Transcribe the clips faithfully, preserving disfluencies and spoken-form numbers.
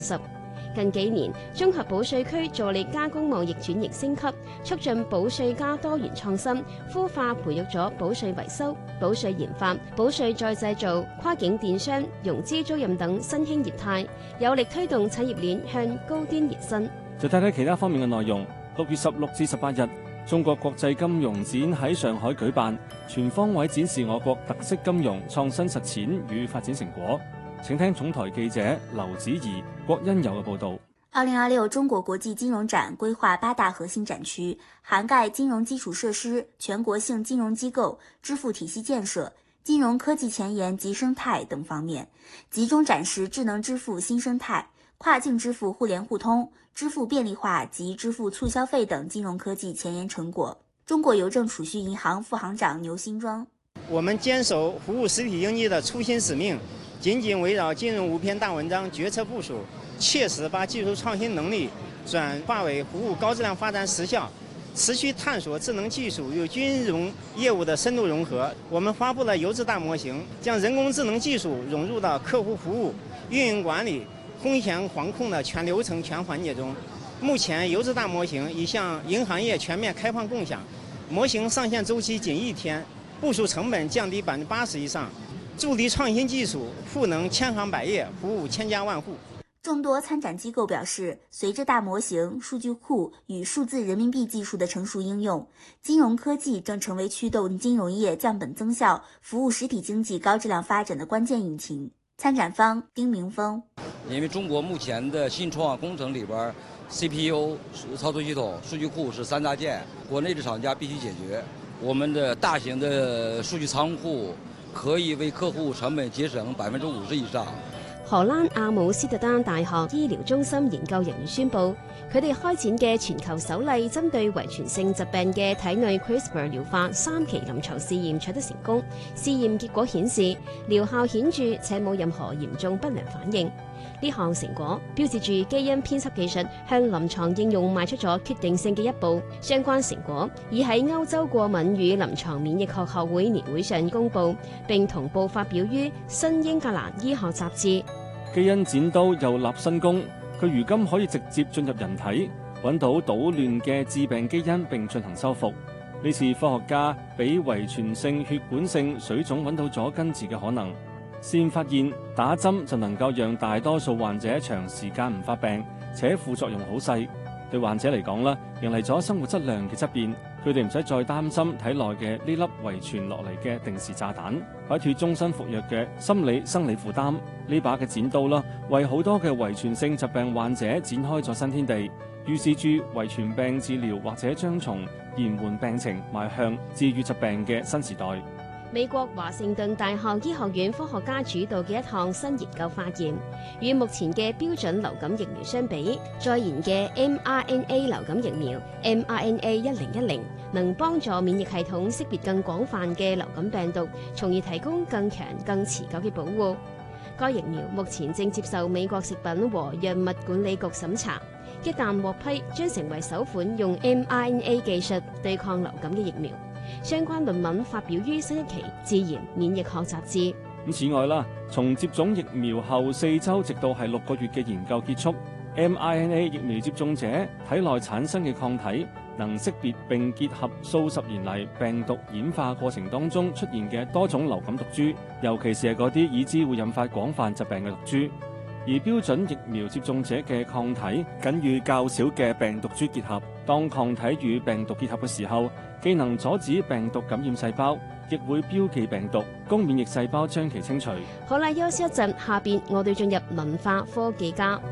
十。近幾年，綜合保稅區助力加工貿易轉型升級，促進保稅加多元創新，孵化培育咗保稅維修、保稅研發、保稅再製造、跨境電商、融資租賃等新興業態，有力推動產業鏈向高端延伸。 就睇睇其他方面嘅內容。六月十六至十八日，中國國際金融展喺上海舉辦，全方位展示我國特色金融創新實踐與發展成果。請聽總台記者劉子怡、郭欣柔嘅報道。 二零二六中國國際金融展規劃八大核心展區，涵蓋金融基礎設施、全國性金融機構、支付體系建設、金融科技前沿及生態等方面，集中展示智能支付新生態、跨境支付互聯互通、支付便利化及支付促消費等金融科技前沿成果。中國郵政儲蓄銀行副行長牛新莊： 我們堅守服務實體經濟的初心使命，緊緊圍繞金融五篇大文章決策部署，切實把技術創新能力轉化為服務高質量發展實效，持續探索智能技術與金融業務的深度融合。我們發布了郵資大模型，將人工智能技術融入到客戶服務、運營管理、風險防控的全流程、全環節中。目前郵資大模型已向銀行業全面開放共享，模型上線週期僅一天，部署成本降低百分之八十以上，助力創新技術賦能千行百業，服務千家萬戶。 眾多參展機構表示，隨着大模型、數據庫與數字人民幣技術的成熟應用，金融科技正成為驅動金融業降本增效、服務實體經濟高質量發展的關鍵引擎。參展方丁明峰： 因為中國目前的新創工程裏邊 C P U、操作系統、數據庫是三大件，國內的廠家必須解決。我們的大型的數據倉庫可以為客戶成本節省百分之五十以上。 荷蘭阿姆斯特丹大學醫療中心研究人員宣布，佢哋開展嘅全球首例針對遺傳性疾病嘅體內 CRISPR 療法三期臨床試驗取得成功。試驗結果顯示，療效顯著且冇任何嚴重不良反應。呢項成果標誌住基因編輯技術向臨床應用邁出咗決定性嘅一步。相關成果已喺歐洲過敏與臨床免疫學學會年會上公佈，並同步發表於《新英格蘭醫學雜誌》。 基因剪刀又立新功，佢如今可以直接進入人體，揾到搗亂嘅致病基因並進行修復。呢次科學家俾遺傳性血管性水腫揾到咗根治嘅可能。先發現打針就能夠讓大多數患者長時間唔發病，且副作用好細。對患者嚟講啦，迎嚟咗生活質量嘅質變，佢哋唔使再擔心體內嘅呢粒遺傳落嚟嘅定時炸彈，擺脫終身服藥嘅心理生理負擔。呢把嘅剪刀啦，為好多嘅遺傳性疾病患者展開咗新天地，預示住遺傳病治療或者將從延緩病情邁向治愈疾病嘅新時代。 美國華盛頓大學醫學院科學家主導嘅一項新研究發現，與目前嘅標準流感疫苗相比，再研嘅 mRNA 流感疫苗 M R N A 一零一零能幫助免疫系統識別更廣泛嘅流感病毒，從而提供更強、更持久嘅保護。該疫苗目前正接受美國食品和藥物管理局審查，一旦獲批，將成為首款用 mRNA 技術對抗流感嘅疫苗。相關論文發表於新一期《自然免疫學雜誌》。 咁此外啦，從接種疫苗後四週直到係六個月嘅研究結束 ，mRNA 疫苗接種者體內產生嘅抗體能識別並結合數十年嚟病毒演化過程當中出現嘅多種流感毒株，尤其是係嗰啲已知會引發廣泛疾病嘅毒株。而標準疫苗接種者嘅抗體僅與較少嘅病毒株結合，當抗體與病毒結合嘅時候，既能阻止病毒感染細胞，亦會標記病毒，供免疫細胞將其清除。 好啦，休息一陣，下邊我哋進入文化科技家。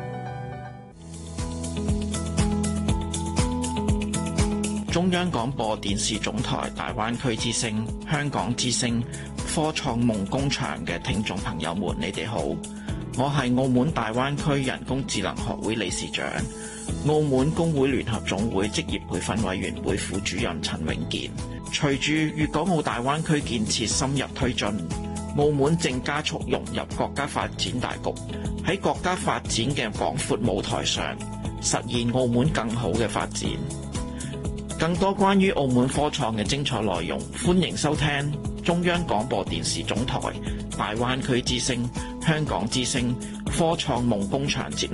中央廣播電視總台大灣區之聲、香港之聲、科創夢工場嘅聽眾朋友們，你哋好。我係澳門大灣區人工智能學會理事長、澳門工會聯合總會職業培訓委員會副主任陳永健。隨住粵港澳大灣區建設深入推進，澳門正加速融入國家發展大局，喺國家發展嘅廣闊舞台上，實現澳門更好嘅發展。更多關於澳門科創嘅精彩內容，歡迎收聽中央廣播電視總台大灣區之聲、 香港之聲科創夢工場節目。